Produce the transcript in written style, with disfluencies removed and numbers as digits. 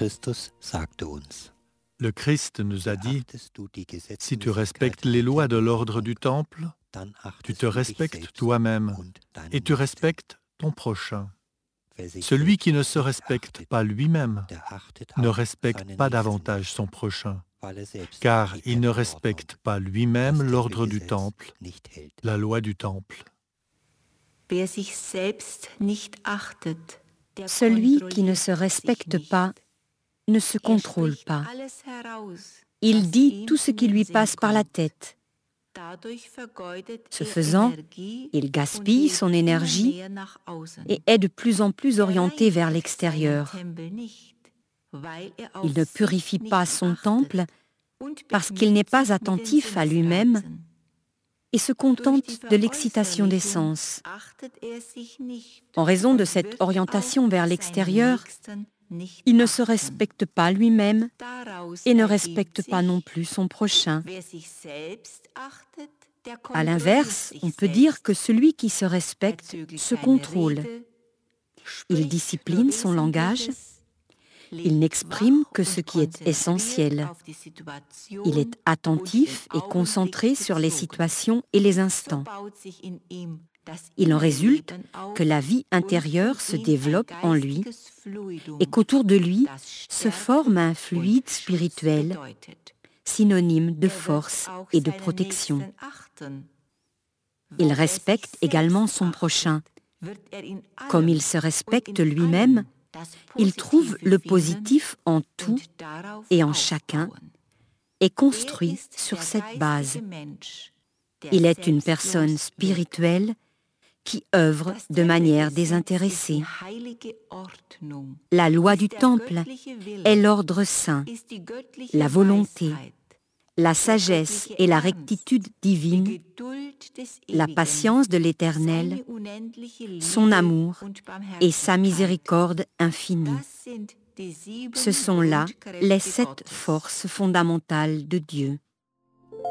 Le Christ nous a dit, si tu respectes les lois de l'ordre du temple, tu te respectes toi-même et tu respectes ton prochain. Celui qui ne se respecte pas lui-même ne respecte pas davantage son prochain, car il ne respecte pas lui-même l'ordre du temple, la loi du temple. Celui qui ne se respecte pas ne se contrôle pas. Il dit tout ce qui lui passe par la tête. Ce faisant, il gaspille son énergie et est de plus en plus orienté vers l'extérieur. Il ne purifie pas son temple parce qu'il n'est pas attentif à lui-même et se contente de l'excitation des sens. En raison de cette orientation vers l'extérieur, il ne se respecte pas lui-même et ne respecte pas non plus son prochain. À l'inverse, on peut dire que celui qui se respecte se contrôle. Il discipline son langage. Il n'exprime que ce qui est essentiel. Il est attentif et concentré sur les situations et les instants. Il en résulte que la vie intérieure se développe en lui et qu'autour de lui se forme un fluide spirituel, synonyme de force et de protection. Il respecte également son prochain. Comme il se respecte lui-même, il trouve le positif en tout et en chacun et construit sur cette base. Il est une personne spirituelle qui œuvre de manière désintéressée. La loi du temple est l'ordre saint, la volonté, la sagesse et la rectitude divine, la patience de l'Éternel, son amour et sa miséricorde infinie. Ce sont là les 7 forces fondamentales de Dieu.